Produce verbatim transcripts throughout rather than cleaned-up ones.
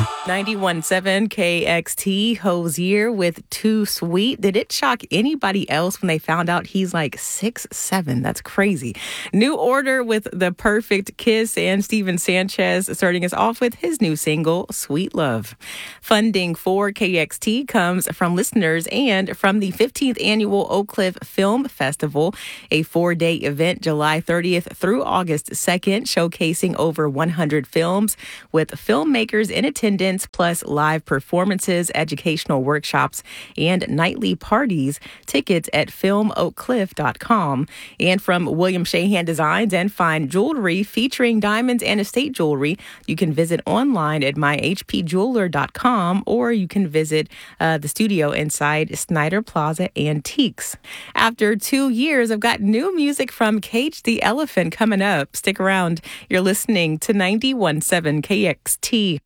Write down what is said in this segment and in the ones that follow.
ninety-one point seven K X T, Hozier with Too Sweet. Did it shock anybody else when they found out he's like six seven? That's crazy. New Order with The Perfect Kiss, and Steven Sanchez starting us off with his new single, Sweet Love. Funding for K X T comes from listeners and from the fifteenth Annual Oak Cliff Film Festival, a four-day event July thirtieth through August second, showcasing over one hundred films with filmmakers in attendance, plus live performances, educational workshops, and nightly parties. Tickets at film oak cliff dot com. And from William Shahan Designs and Fine Jewelry, featuring diamonds and estate jewelry, you can visit online at my h p jeweler dot com, or you can visit uh, the studio inside Snyder Plaza Antiques. After two years, I've got new music from Cage the Elephant coming up. Stick around. You're listening to ninety-one point seven K X T.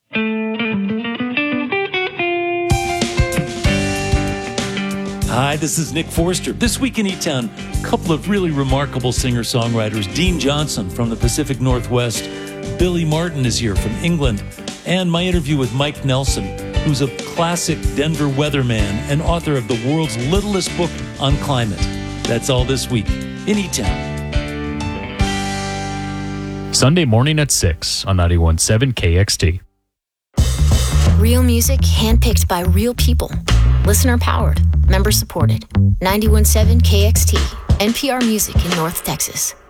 Hi, this is Nick Forster. This week in E-Town, a couple of really remarkable singer-songwriters. Dean Johnson from the Pacific Northwest. Billy Martin is here from England. And my interview with Mike Nelson, who's a classic Denver weatherman and author of the world's littlest book on climate. That's all this week in E-Town. Sunday morning at six on ninety-one point seven K X T. Real music handpicked by real people. Listener powered. Member supported. ninety-one point seven K X T. N P R Music in North Texas.